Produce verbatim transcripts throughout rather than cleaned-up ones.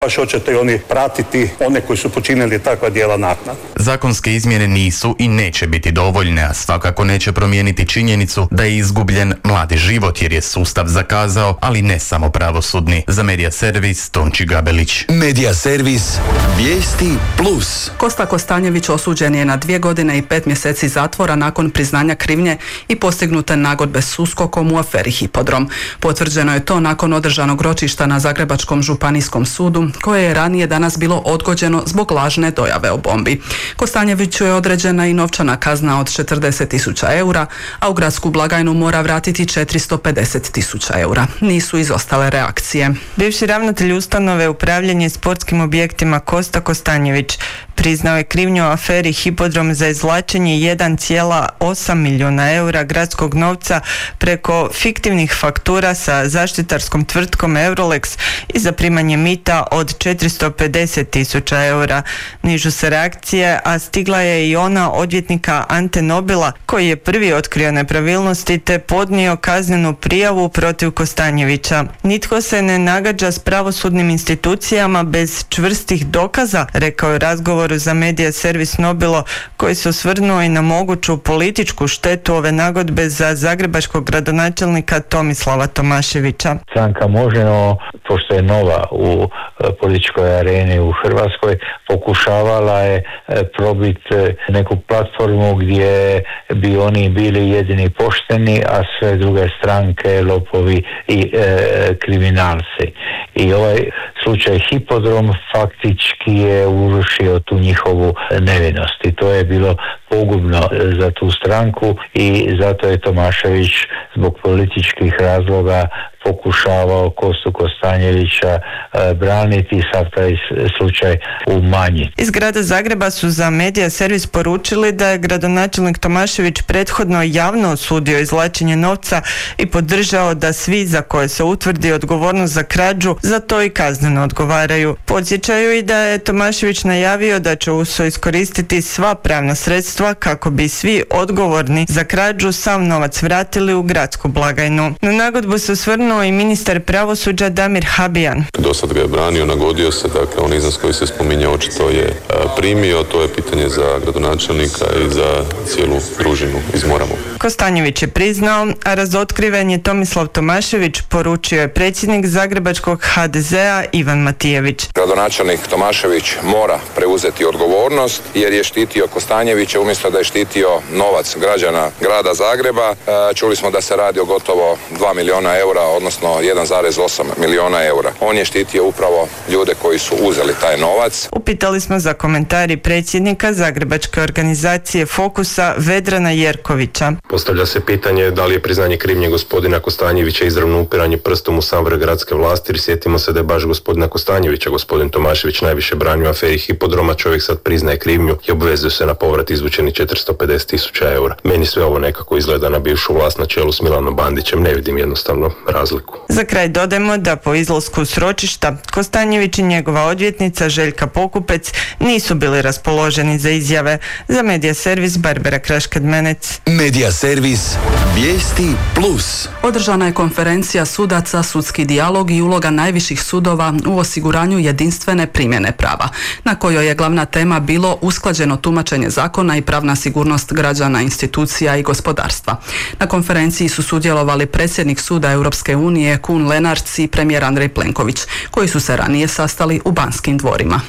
Baš hoćete oni pratiti one koji su počinili takva djela naknadno. Zakonske izmjene nisu i neće biti dovoljne, a svakako neće promijeniti činjenicu da je izgubljen mladi život jer je sustav zakazao, ali ne samo pravosudni. Za Medija Servis, Tonči Gabelić. Medija Servis, vijesti plus. Kosta Kostanjević osuđen je na dvije godine i pet mjeseci zatvora nakon priznanja krivnje i postignute nagodbe s USKOK-om u aferi Hipodrom. Potvrđeno je to nakon održanog ročišta na Zagrebačkom županijskom sudu, koje je ranije danas bilo odgođeno zbog lažne dojave o bombi. Kostanjeviću je određena i novčana kazna od četrdeset tisuća eura, a u gradsku blagajnu mora vratiti četiristo pedeset tisuća eura. Nisu izostale reakcije. Bivši ravnatelj ustanove upravljanje sportskim objektima Kosta Kostanjević priznao je krivnju u aferi Hipodrom za izvlačenje jedan zarez osam milijuna eura gradskog novca preko fiktivnih faktura sa zaštitarskom tvrtkom Eurolex i za primanje mita od četiristo pedeset tisuća eura. Nižu se reakcije, a stigla je i ona odvjetnika Ante Nobila, koji je prvi otkrio nepravilnosti te podnio kaznenu prijavu protiv Kostanjevića. Nitko se ne nagađa s pravosudnim institucijama bez čvrstih dokaza, rekao je razgovor za Medija Servis Nobilo, koji se osvrnuo i na moguću političku štetu ove nagodbe za zagrebačkog gradonačelnika Tomislava Tomaševića. Stranka Možemo, pošto je nova u političkoj areni u Hrvatskoj, pokušavala je probiti neku platformu gdje bi oni bili jedini pošteni, a sve druge stranke lopovi i e, kriminalci. I ovaj slučaj Hipodrom faktički je urušio tu njihovu nevinost i to je bilo pogubno za tu stranku i zato je Tomašević zbog političkih razloga pokušavao Kostu Kostanjevića e, braniti i sav taj slučaj umanjiti. Iz grada Zagreba su za Medija Servis poručili da je gradonačelnik Tomašević prethodno javno osudio izvlačenje novca i podržao da svi za koje se utvrdi odgovornost za krađu za to i kazneno odgovaraju. Podsjećaju i da je Tomašević najavio da će U S O iskoristiti sva pravna sredstva kako bi svi odgovorni za krađu sav novac vratili u gradsku blagajnu. Na nagodbu se osvrnuo i ministar pravosuđa Damir Habijan. Do sad ga je branio, nagodio se, dakle on iznos koji se spominje očito je primio, to je pitanje za gradonačelnika i za cijelu družinu iz Moramu. Kostanjević je priznao, a razotkriven je Tomislav Tomašević, poručio je predsjednik zagrebačkog ha de zea Ivan Matijević. Gradonačelnik Tomašević mora preuzeti odgovornost jer je štitio Kostanjevića umjesto da je štitio novac građana grada Zagreba. Čuli smo da se radi o gotovo dva milijuna eura, odnosno jedan zarez osam milijuna eura. On je štitio upravo ljude koji su uzeli taj novac. Upitali smo za komentari predsjednika zagrebačke organizacije Fokusa Vedrana Jerkovića. Postavlja se pitanje da li je priznanje krivnje gospodina Kostanjevića izravno upiranje prstom u sam vrh gradske vlasti, jer sjetimo se da je baš gospodina Kostanjevića gospodin Tomašević najviše branio aferi Hipodroma, čovjek sad priznaje krivnju i obvezuje se na povrat izvučeni četiristo pedeset tisuća eura. Meni sve ovo nekako izgleda na bivšu vlast na čelu s Milanom Bandićem, ne vidim jednostavno razliku. Za kraj dodajemo da po izlasku s ročišta Kostanjević i njegova odvjetnica Željka Pokupec nisu bili raspoloženi za izjave. Za Medija Servis Barbara Kraškadmenec. Medija Servis, vijesti plus. Održana je konferencija sudaca, sudski dijalog i uloga najviših sudova u osiguranju jedinstvene primjene prava, na kojoj je glavna tema bilo usklađeno tumačenje zakona i pravna sigurnost građana, institucija i gospodarstva. Na konferenciji su sudjelovali predsjednik Suda Europske unije Kun Lenarts i premijer Andrej Plenković, koji su se ranije sastali u Banskim dvorima.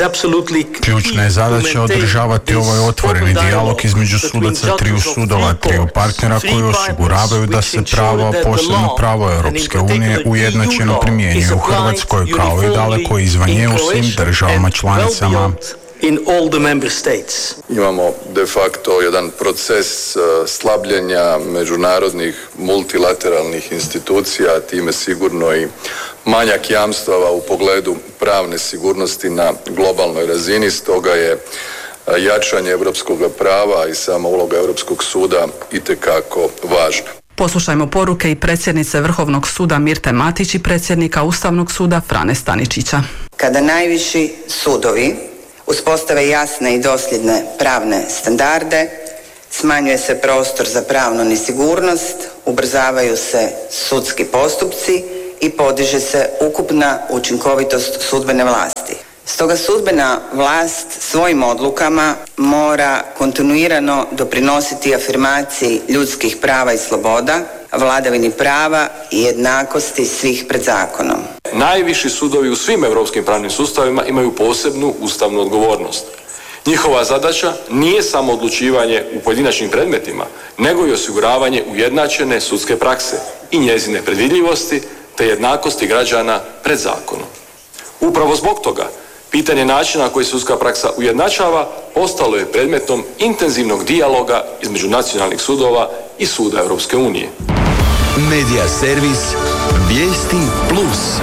Ključna je zadaća održavati ovaj otvoreni dijalog između sudaca triju sudova, triju partnera koji osiguravaju da se pravo, posebno pravo Europske unije, ujednačeno primjenjuje u Hrvatskoj kao i daleko izvan nje u svim državama članicama. In all the member states. Imamo de facto jedan proces uh, slabljenja međunarodnih multilateralnih institucija, time sigurno i manjak jamstava u pogledu pravne sigurnosti na globalnoj razini, stoga je uh, jačanje europskog prava i sama uloga Europskog suda itekako važna. Poslušajmo poruke i predsjednice Vrhovnog suda Mirte Matić i predsjednika Ustavnog suda Frane Staničića. Kada najviši sudovi uspostave jasne i dosljedne pravne standarde, smanjuje se prostor za pravnu nesigurnost, ubrzavaju se sudski postupci i podiže se ukupna učinkovitost sudbene vlasti. Stoga sudbena vlast svojim odlukama mora kontinuirano doprinositi afirmaciji ljudskih prava i sloboda, vladavini prava i jednakosti svih pred zakonom. Najviši sudovi u svim europskim pravnim sustavima imaju posebnu ustavnu odgovornost. Njihova zadaća nije samo odlučivanje u pojedinačnim predmetima, nego i osiguravanje ujednačene sudske prakse i njezine predvidljivosti te jednakosti građana pred zakonom. Upravo zbog toga, pitanje načina na koji sudska praksa ujednačava postalo je predmetom intenzivnog dijaloga između nacionalnih sudova i Suda Europske unije. Medija servis Vijesti plus.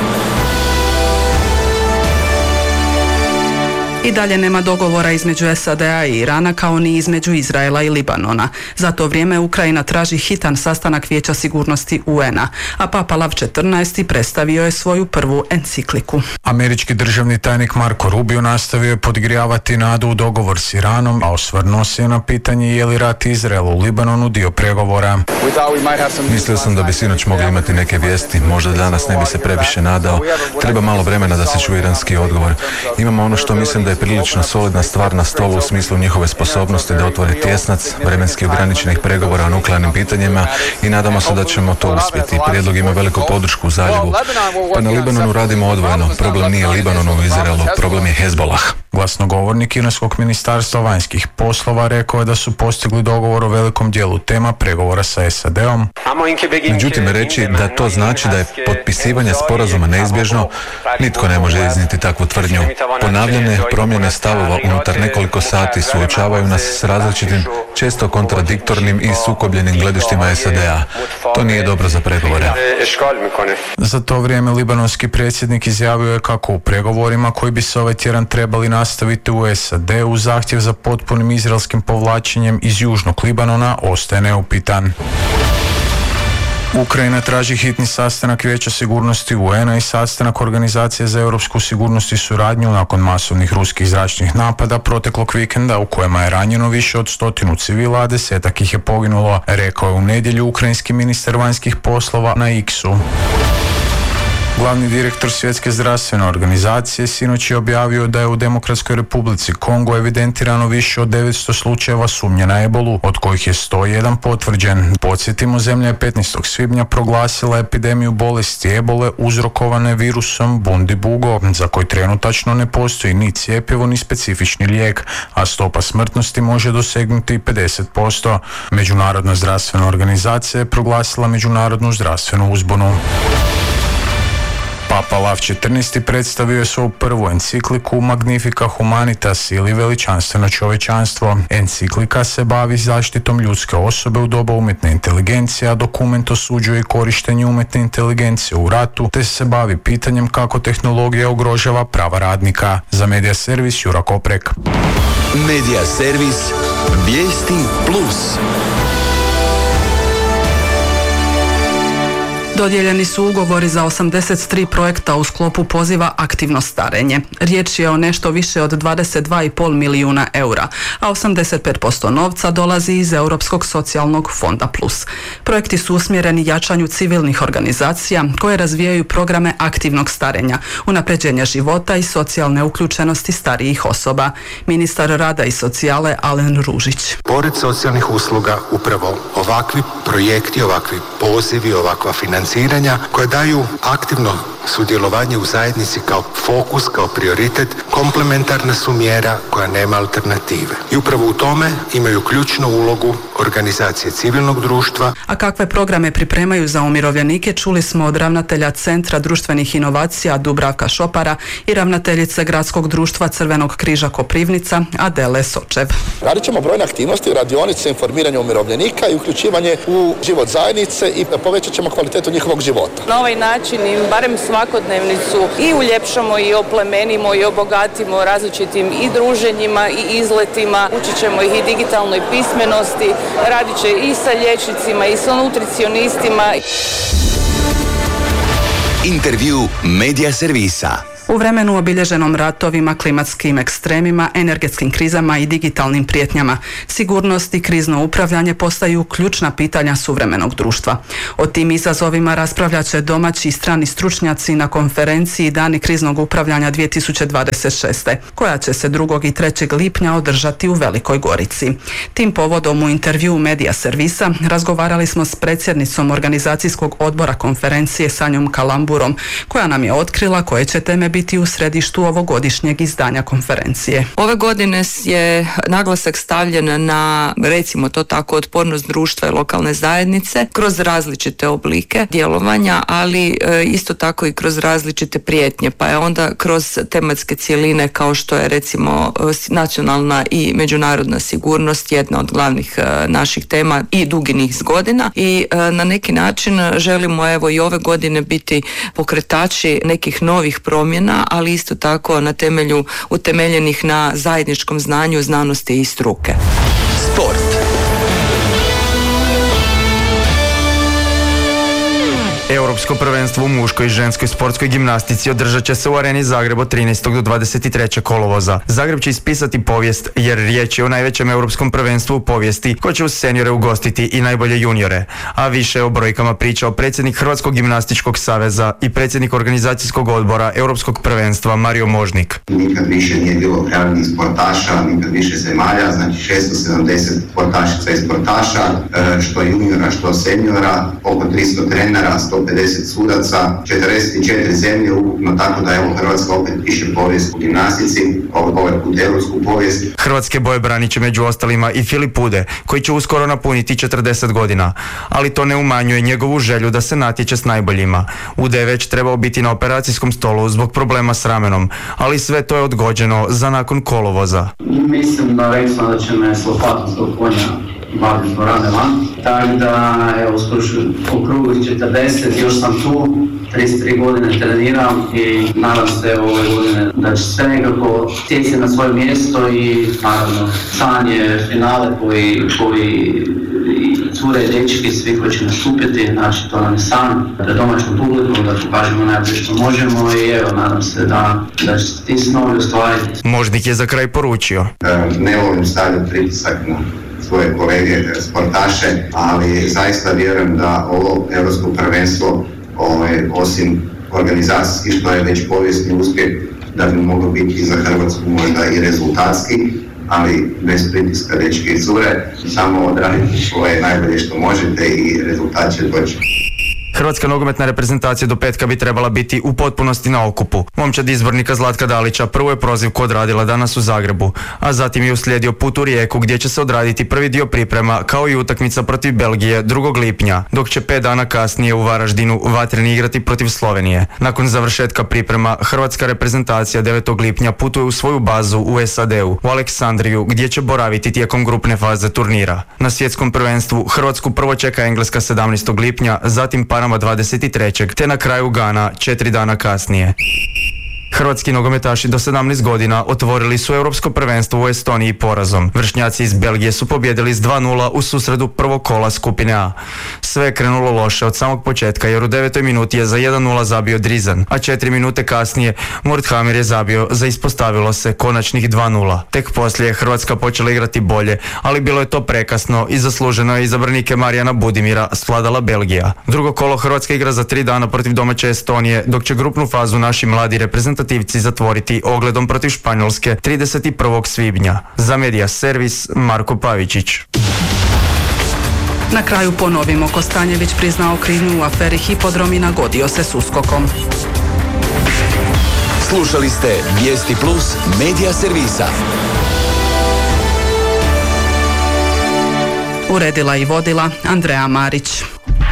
I dalje nema dogovora između S A D-a i Irana kao ni između Izraela i Libanona. Za to vrijeme Ukrajina traži hitan sastanak Vijeća sigurnosti U N-a, a Papa Lav četrnaesti predstavio je svoju prvu encikliku. Američki državni tajnik Marko Rubio nastavio je podgrijavati nadu u dogovor s Iranom, a osvrnuo se na pitanje je li rat Izraela u Libanonu dio pregovora. Mislio sam da bi sinoć mogli imati neke vijesti, možda danas ne bi se previše nadao. Treba malo vremena da se čuje iranski odgovor. Imamo ono što mislim da je prilično solidna stvar na stolu u smislu njihove sposobnosti da otvore tjesnac, vremenski ograničenih pregovora o nuklearnim pitanjima i nadamo se da ćemo to uspjeti. Prijedlog ima veliku podršku u zaljevu. Pa na Libanonu radimo odvojeno. Problem nije Libanon u Izraelu, problem je Hezbollah. Glasnogovornik Irskog ministarstva vanjskih poslova rekao je da su postigli dogovor o velikom dijelu tema pregovora sa S A D-om. Međutim, reći da to znači da je potpisivanje sporazuma neizbježno, nitko ne može iznijeti takvu tvrdnju. Ponavljane promjene stavova unutar nekoliko sati suočavaju nas s različitim, često kontradiktornim i sukobljenim gledištima S A D-a. To nije dobro za pregovore. Za to vrijeme libanonski predsjednik izjavio je kako u pregovorima koji bi se ovaj tjedan trebali nastaviti u S A D-u zahtjev za potpunim izraelskim povlačenjem iz južnog Libanona ostaje neupitan. Ukrajina traži hitni sastanak Vijeća sigurnosti U N-a i sastanak Organizacije za europsku sigurnost i suradnju nakon masovnih ruskih zračnih napada proteklog vikenda u kojima je ranjeno više od stotinu civila, a desetak ih je poginulo, rekao je u nedjelju ukrajinski ministar vanjskih poslova na X-u. Glavni direktor Svjetske zdravstvene organizacije sinoć je objavio da je u Demokratskoj Republici Kongo evidentirano više od devetsto slučajeva sumnje na ebolu, od kojih je sto jedan potvrđen. Podsjetimo, zemlja je petnaestog svibnja proglasila epidemiju bolesti ebole uzrokovane virusom Bundibugo, za koji trenutačno ne postoji ni cjepivo ni specifični lijek, a stopa smrtnosti može dosegnuti pedeset posto. Međunarodna zdravstvena organizacija je proglasila međunarodnu zdravstvenu uzbunu. Papa Lav četrnaesti predstavio je svoju prvu encikliku Magnifica Humanitas ili Veličanstveno čovječanstvo. Enciklika se bavi zaštitom ljudske osobe u doba umjetne inteligencije, a dokument osuđuje i korištenje umjetne inteligencije u ratu, te se bavi pitanjem kako tehnologija ugrožava prava radnika. Za Medija servis Jura Koprek. Medija servis Vijesti plus. Dodijeljeni su ugovori za osamdeset tri projekta u sklopu poziva Aktivno starenje. Riječ je o nešto više od dvadeset dva zarez pet milijuna eura, a osamdeset pet posto novca dolazi iz Europskog socijalnog fonda plus. Projekti su usmjereni jačanju civilnih organizacija koje razvijaju programe aktivnog starenja, unapređenja života i socijalne uključenosti starijih osoba. Ministar rada i socijale Alen Ružić. Pored socijalnih usluga, upravo ovakvi projekti, ovakvi pozivi, ovakva financiranja koja daju aktivno sudjelovanje u zajednici kao fokus, kao prioritet, komplementarna su mjera koja nema alternative. I upravo u tome imaju ključnu ulogu organizacije civilnog društva. A kakve programe pripremaju za umirovljenike čuli smo od ravnatelja Centra društvenih inovacija Dubravka Šopara i ravnateljice Gradskog društva Crvenog križa Koprivnica Adele Sočev. Radit ćemo brojne aktivnosti, radionice, informiranje umirovljenika i uključivanje u život zajednice i povećat ćemo kvalitetu njihovog života. Na ovaj način im barem svakodnevnicu i uljepšamo i oplemenimo i obogatimo različitim i druženjima i izletima. Učit ćemo ih i digitalnoj pismenosti, radit će i sa liječnicima i sa nutricionistima. Intervju Medija servisa. U vremenu obilježenom ratovima, klimatskim ekstremima, energetskim krizama i digitalnim prijetnjama, sigurnost i krizno upravljanje postaju ključna pitanja suvremenog društva. O tim izazovima raspravljat će domaći i strani stručnjaci na konferenciji Dani kriznog upravljanja dvije tisuće dvadeset šeste, koja će se drugog i trećeg lipnja održati u Velikoj Gorici. Tim povodom u intervjuu Medija servisa razgovarali smo s predsjednicom organizacijskog odbora konferencije Sanjom Kalamburom, koja nam je otkrila koje će teme biti u središtu ovogodišnjeg izdanja konferencije. Ove godine je naglasak stavljen na, recimo to tako, otpornost društva i lokalne zajednice kroz različite oblike djelovanja, ali e, isto tako i kroz različite prijetnje, pa je onda kroz tematske cjeline kao što je recimo nacionalna i međunarodna sigurnost jedna od glavnih e, naših tema i dugi niz godina i e, na neki način želimo evo i ove godine biti pokretači nekih novih promjena, ali isto tako na temelju utemeljenih na zajedničkom znanju, znanosti i struke. Sport. Europsko prvenstvo u muškoj i ženskoj sportskoj gimnastici održat će se u Areni Zagreb od trinaestog do dvadeset trećeg kolovoza. Zagreb će ispisati povijest jer riječ je o najvećem europskom prvenstvu u povijesti koje će uz seniore ugostiti i najbolje juniore. A više o brojkama pričao predsjednik Hrvatskog gimnastičkog saveza i predsjednik organizacijskog odbora Europskog prvenstva Mario Možnik. Nikad više nije bilo prijavljenih sportaša, nikad više zemalja, znači šesto sedamdeset sportašica i sportaša, što juniora, što seniora, oko tristo trenera, sto pedeset sudaca, četrdeset četiri zemlje ukupno, tako da evo Hrvatska opet piše povijest u gimnastici, ovaj put europsku povijest. Hrvatske boje branit će među ostalima i Filip Ude, koji će uskoro napuniti četrdeset godina, ali to ne umanjuje njegovu želju da se natječe s najboljima. Ude je već trebao biti na operacijskom stolu zbog problema s ramenom, ali sve to je odgođeno za nakon kolovoza. Mislim da rekao sam da će me s lopatom tog konja baviti dvorane van, tako da evo skoro okruglih četrdeset, još sam tu, trideset tri godine treniram i nadam se ove godine da će sve nekako sjesti na svoje mjesto i naravno sanje finale koji, koji cure i dečki, svi koji će nastupiti, znači to nam je san, da domaćom publiku, da pokažemo najbolje što možemo i evo nadam se da, da će ti snovi ostvariti. Možnik je za kraj poručio. Ne volim staviti pritisak na svoje kolege sportaše, ali zaista vjerujem da ovo europsko prvenstvo, ovaj, osim organizacijski što je već povijesni uspjeh, da bi moglo biti i za Hrvatsku možda i rezultatski, ali bez pritiska dečki i cure, samo odraditi svoje najbolje što možete i rezultat će doći. Hrvatska nogometna reprezentacija do petka bi trebala biti u potpunosti na okupu. Momčad izbornika Zlatka Dalića prvo je prozivku odradila danas u Zagrebu, a zatim je uslijedio put u Rijeku gdje će se odraditi prvi dio priprema kao i utakmica protiv Belgije drugog lipnja, dok će pet dana kasnije u Varaždinu vatreni igrati protiv Slovenije. Nakon završetka priprema hrvatska reprezentacija devetog lipnja putuje u svoju bazu u S A D-u, u Aleksandriju, gdje će boraviti tijekom grupne faze turnira. Na svjetskom prvenstvu Hrvatsku prvo čeka Engleska sedamnaestog lipnja, zatim Panama dvadeset trećeg te na kraju Gana četiri dana kasnije. Hrvatski nogometaši do sedamnaest godina otvorili su europsko prvenstvo u Estoniji porazom. Vršnjaci iz Belgije su pobjedili s dva nula u susredu prvog kola skupine A. Sve je krenulo loše od samog početka jer u devetoj minuti je za jedan nula zabio Drizan, a četiri minute kasnije Murthamir je zabio za ispostavilo se konačnih dva nula. Tek poslije je Hrvatska počela igrati bolje, ali bilo je to prekasno i zasluženo je iza branike Marijana Budimira svladala Belgija. Drugo kolo Hrvatska igra za tri dana protiv domaće Estonije, dok će grupnu fazu naši mladi reprezentativci zatvoriti ogledom protiv Španjolske trideset prvog svibnja. Za Medija servis Marko Pavičić. Na kraju ponovimo, Kostanjević priznao krivnju u aferi Hipodrom i nagodio se s uskokom. Slušali ste Vijesti Plus Medija servisa. Uredila i vodila Andreja Marić.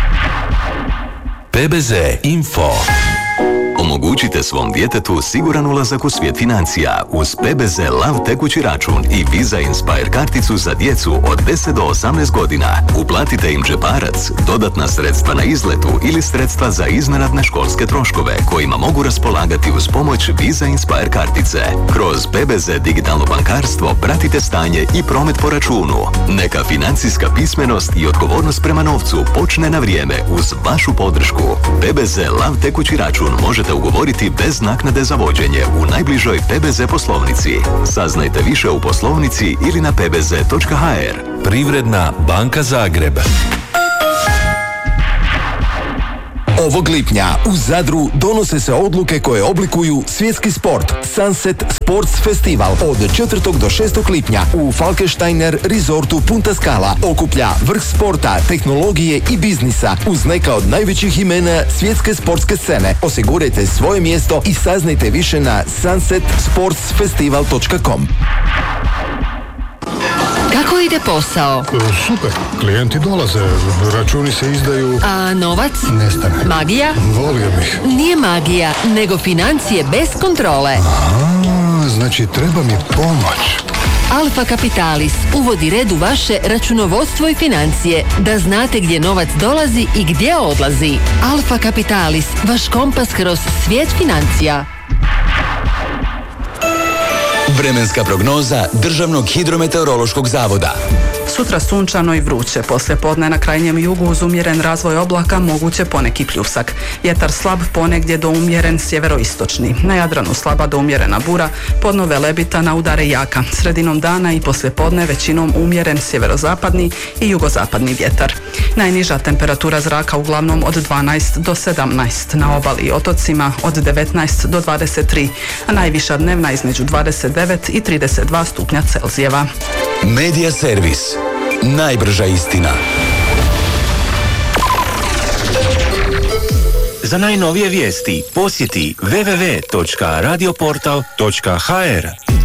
P B Z Info. Omogućite svom djetetu siguran ulazak u svijet financija uz P B Z Lav tekući račun i Visa Inspire karticu za djecu od deset do osamnaest godina. Uplatite im džeparac, dodatna sredstva na izletu ili sredstva za iznenadne školske troškove kojima mogu raspolagati uz pomoć Visa Inspire kartice. Kroz P B Z digitalno bankarstvo pratite stanje i promet po računu. Neka financijska pismenost i odgovornost prema novcu počne na vrijeme uz vašu podršku. P B Z Lav tekući račun možete ugovoriti bez naknade za vođenje u najbližoj P B Z poslovnici. Saznajte više u poslovnici ili na p b z točka h r. Privredna banka Zagreb. Ovog lipnja u Zadru donose se odluke koje oblikuju svjetski sport. Sunset Sports Festival od četvrtog do šestog lipnja u Falkensteiner Resortu Punta Scala okuplja vrh sporta, tehnologije i biznisa uz neka od najvećih imena svjetske sportske scene. Osigurajte svoje mjesto i saznajte više na sunset sports festival točka com. Kako ide posao? Super, klijenti dolaze, računi se izdaju... A novac? Nestane. Magija? Volio bih. Nije magija, nego financije bez kontrole. Aha, znači treba mi pomoć. Alfa Capitalis uvodi red u vaše računovodstvo i financije, da znate gdje novac dolazi i gdje odlazi. Alfa Capitalis, vaš kompas kroz svijet financija. Vremenska prognoza Državnog hidrometeorološkog zavoda. Sutra sunčano i vruće, poslije podne na krajnjem jugu uz umjeren razvoj oblaka moguće poneki pljusak. Vjetar slab, ponegdje do umjeren sjeveroistočni. Na Jadranu slaba do umjerena bura, podno Velebita na udare jaka. Sredinom dana i poslije podne većinom umjeren sjeverozapadni i jugozapadni vjetar. Najniža temperatura zraka uglavnom od dvanaest do sedamnaest, na obali i otocima od devetnaest do dvadeset tri, a najviša dnevna između dvadeset devet i trideset dva stupnja Celzijeva. Medija servis. Najbrža istina. Za najnovije vijesti posjeti w w w točka radioportal točka h r.